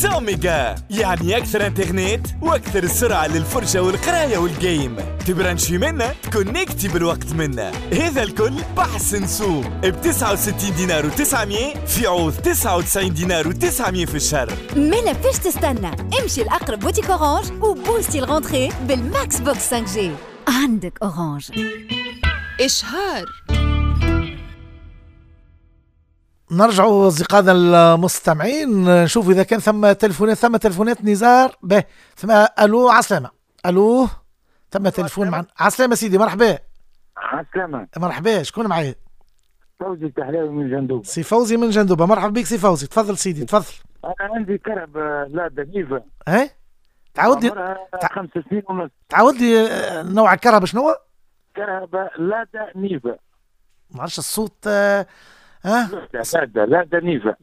100 ميجا، يعني أكثر إنترنت وأكثر السرعة للفرجة والقراية والجيم. تبرانشي منا تكونكتي بالوقت منا. هذا الكل بحسن سوق ب 69 دينار و900 في عوض 99 دينار و900 في الشهر. مالا فاش تستنى؟ امشي لأقرب بوتيك أورانج وبوستي الغونتري بالماكس بوكس 5G. عندك أورانج. إشهار. نرجعوا أصدقائنا المستمعين نشوف إذا كان ثم تلفونات نزار به ثم ألو عسلامة. ألو ثم تلفون معنا. عسلامة سيدي، مرحبا. عسلامة. مرحبا، شكون معايا؟ فوزي التحلاوي من جندوبة. سي فوزي من جندوبة، مرحبا بك سي فوزي، تفضل سيدي تفضل. أنا عندي كرب لادا نيفا. ها؟ تعاود لي 5 سنين ونص. تعاود لي نوع الكرهبة شنو هو؟ كرهبة لادا نيفا. ما عرفش الصوت. لادا نيفا.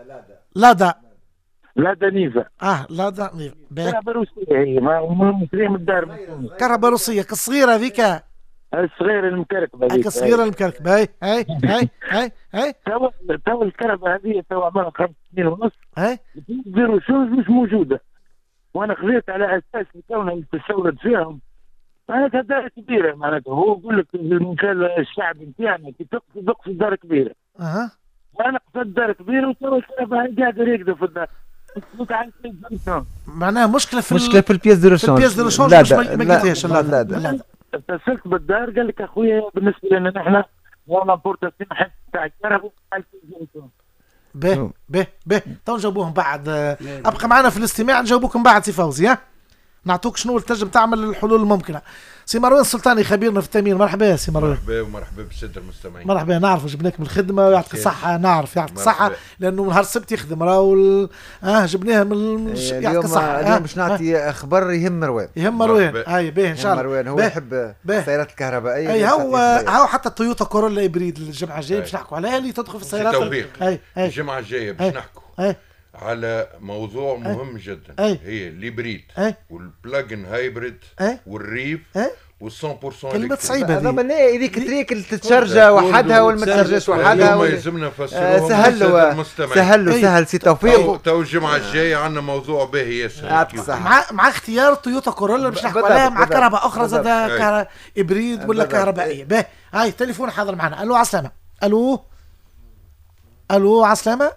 لادا نيفا. لادا نيفا. كرهبة روسية هي ما مشرية من الدار. كرهبة روسية الصغيرة هذيك. الصغيرة المكركبة هذيك. الصغيرة المكركبة. هاي تو الكرهبة هذه تو عمرها 5 سنين ونص. زيرو شوز مش موجودة. وانا خذيت على اساس كونها تستورد فيهم. معناتها دار كبيرة، معناتها هو يقول لك المثال الشعبي نتاعنا كي تقصد دار كبيرة. انا قصدت دار كبيرة وتوا الكرهبة قاعد يركضوا في الدار. معناها مشكلة في البياس دو ريشونج. لا ما قلتهاش. لا اتصلت بالدار قال لك اخويا بالنسبة لنا نحن والله بورتاسيون حتى تاع الكرهبة. به تو نجاوبوهم بعد. ابقى معنا في الاستماع نجاوبوكم بعد سي فوزي. نعطوك شنو تنجم تعمل الحلول الممكنه. سي مروان السلطاني خبيرنا في التامين، مرحبا يا سي مروان. مرحبا ومرحبا بالساده المستمعين. مرحبا، نعرف جبناك من الخدمه ويعطيك الصحه. نعرف يعطيك الصحه لانه نهار السبت يخدم راهو. جبناها من يعطيك الصحه. اليوم باش نعطي خبر يهم مروان. هاي باهي ان شاء الله. مروان هو يحب السيارات الكهربائيه. اي هو حتى التويوتا كورولا هيبريد الجمعه الجايه باش نحكوا عليها اللي تدخل في السيارات. الجمعه الجايه باش نحكوا على موضوع مهم جدا. هي الهيبريد والبلاجن هايبريد والريف وال100% كلمة صعيبة هذا. هذيك تريك تتشرجى وحدها والما تتشرجاش وحدها. ما يلزمنا نفسروهم. سهل سي توفيق. تو الجمعة الجاية عندنا موضوع باهي ياسر. مع اختيار تويوتا كورولا باش نحكوا عليها مع كهرباء أخرى زاد هيبريد ولا كهربائية. باهي هاي تليفون حاضر معنا. ألو عسلامة. ألو عسلامة.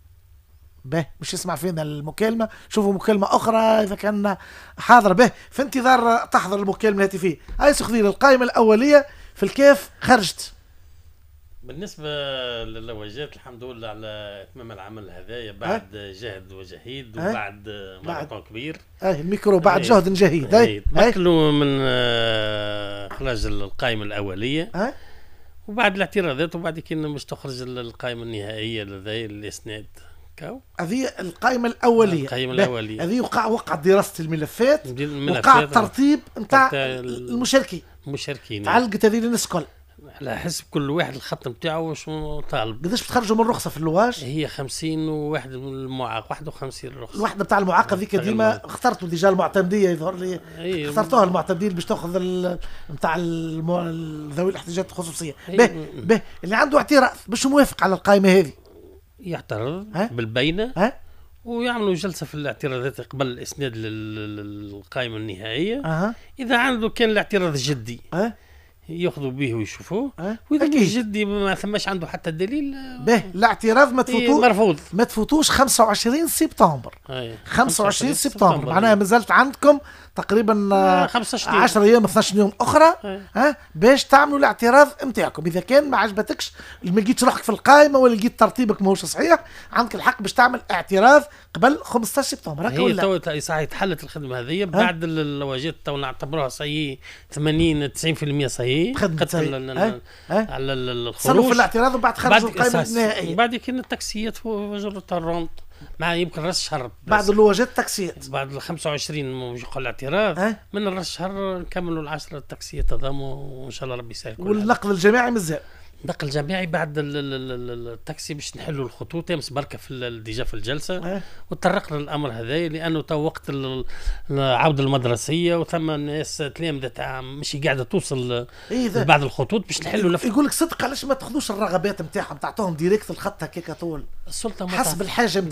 به مش يسمع فينا المكالمة. شوفوا مكالمة أخرى إذا كان حاضر. به في انتظار تحضر المكالمة الهاتفية. هاي سخذير القائمة الأولية في الكيف خرجت. بالنسبة للواجهات الحمد لله على إتمام العمل هذايا بعد جهد وجهيد وبعد ماراثون كبير. الميكرو بعد جهد جهيد. تمكنوا من إخراج القائمة الأولية وبعد الاعتراضات وبعد كنا مش تخرج القائمة النهائية لدي الإسناد. هذه القائمة الأولية. هذه وقع دراسة الملفات وقع الترتيب نتاع المشاركين. تعلقت هذه الناس كل على حسب كل واحد الخط نتاعو وشنو طالب. قداش بتخرجوا من رخصة في اللواج؟ هي 50 وواحد من المعاق 51 رخصة. الواحدة بتاع المعاق هذيك ديما اخترتوا ديجا المعتمدية يظهر لي. اخترتوها المعتمدين باش تاخذ نتاع ذوي الاحتياجات الخصوصية. به اللي عنده اعتراض باش موافق على القائمة هذه يعترض بالبينة ويعملوا جلسة في الاعتراضات قبل الإسناد للقائمة النهائية. إذا عنده كان الاعتراض جدي ياخذوا به ويشوفوه. وإذا مش جدي ما ثماش عنده حتى دليل. به الاعتراض ما تفوتوش مرفوض. ما تفوتوش 25 سبتمبر. 25 سبتمبر معناها مازالت عندكم تقريبا 10 ايام 12 يوم اخرى باش تعملوا الاعتراض نتاعكم. اذا كان ما عجبتكش ما لقيتش روحك في القائمه ولا لقيت ترتيبك ماهوش صحيح عندك الحق باش تعمل اعتراض قبل 15 سبتمبر. هي تو صحيح تحلت الخدمه هذه بعد الواجهات تو نعتبروها صحيح 80 90% صحيح. على الخروج في الاعتراض وبعد خرجوا القائمه النهائيه. بعد كان التاكسيات وجروا الرونت مع يمكن راس شهر بعد الواجهات التاكسيات بعد ال 25 يقول الاعتراض من راس شهر نكملوا ال10 التاكسيات هذوما وان شاء الله ربي يسهل. والنقل الجماعي مازال نقل جماعي بعد التاكسي باش نحلوا الخطوط امس بركه في ديجا في الجلسه وتطرقنا للامر هذا لانه تو وقت العوده المدرسيه وثم ناس تلامذه تاع مش قاعده توصل لبعض الخطوط باش نحلوا. يقول لك صدق علاش ما تاخذوش الرغبات نتاعهم تعطوهم ديريكت الخط هكاك طول السلطه حسب الحاجه